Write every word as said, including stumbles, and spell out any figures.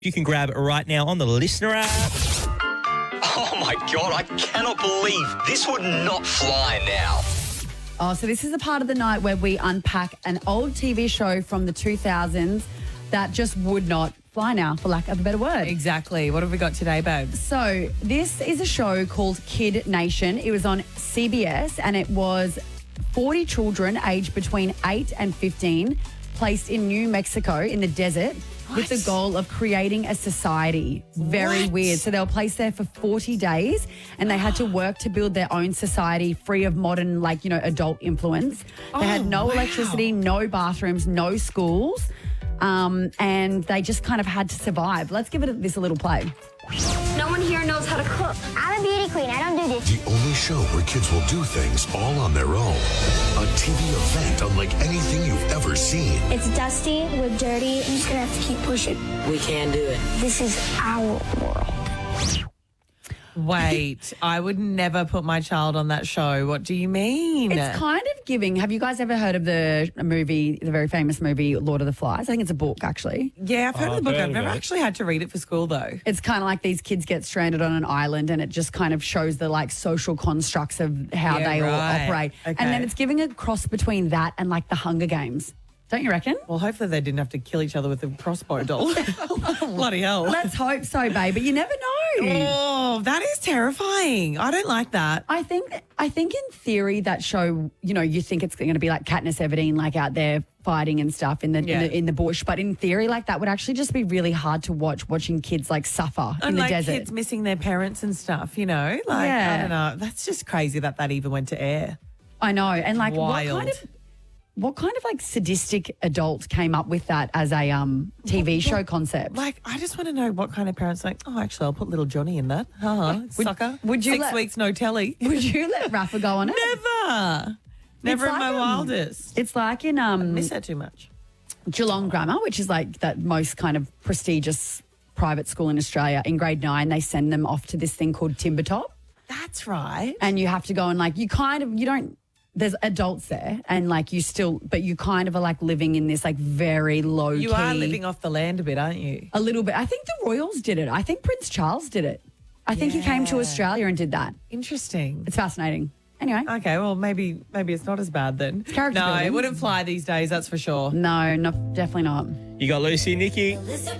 You can grab it right now on the Listener app. Oh, my God, I cannot believe this would not fly now. Oh, so this is the part of the night where we unpack an old T V show from the two thousands that just would not fly now, for lack of a better word. Exactly. What have we got today, babes? So this is a show called Kid Nation. It was on C B S and it was forty children aged between eight and fifteen placed in New Mexico in the desert with the goal of creating a society. Very What? weird. So they were placed there for forty days and they had to work to build their own society free of modern, like, you know, adult influence. They had Oh, no wow. electricity, no bathrooms, no schools. Um, and they just kind of had to survive. Let's give it this a little play. No one here knows how to cook. I'm a beauty queen. I don't do this. The only show where kids will do things all on their own. A T V event unlike anything you've ever seen. It's dusty. We're dirty. I'm just going to have to keep pushing. We can do it. This is our world. Wait, I would never put my child on that show. What do you mean? It's kind of giving. Have you guys ever heard of the movie, the very famous movie, Lord of the Flies? I think it's a book, actually. Yeah, I've heard Oh, of the book. I've heard I've of never it. actually had to read it for school, though. It's kind of like these kids get stranded on an island and it just kind of shows the like social constructs of how Yeah, they all right. operate. Okay. And then it's giving a cross between that and like the Hunger Games. Don't you reckon? Well, hopefully they didn't have to kill each other with a crossbow doll. Bloody hell. Let's hope so, babe. But you never know. Oh, that is terrifying. I don't like that. I think I think in theory that show, you know, you think it's going to be like Katniss Everdeen, like out there fighting and stuff in the, Yeah. in the in the bush. But in theory, like that would actually just be really hard to watch, watching kids like suffer in And the like desert. kids missing their parents and stuff, you know? Like, Yeah. I don't know. That's just crazy that that even went to air. I know, and like what Wild. kind of what kind of like sadistic adult came up with that as a um T V show concept? Like, I just want to know what kind of parents are like, oh, actually, I'll put little Johnny in that. Uh-huh. Sucker. would you Six let- weeks, no telly. Would you let Rafa go on it? Never. Never in like, my um, wildest. It's like in um Miss her too much. Geelong Grammar, which is like that most kind of prestigious private school in Australia. In grade nine, they send them off to this thing called Timbertop, That's right. and you have to go and like you kind of you don't. There's adults there, and like you still, but you kind of are like living in this like very low You key. are living off the land a bit, aren't you? a little bit. I think the Royals did it. I think Prince Charles did it. I think he came to Yeah. Australia and did that. Interesting. It's fascinating. Anyway, Okay, well, maybe maybe it's not as bad then. character no, building. it wouldn't fly these days, that's for sure. no, no, definitely not. You got Lucy and Nikki.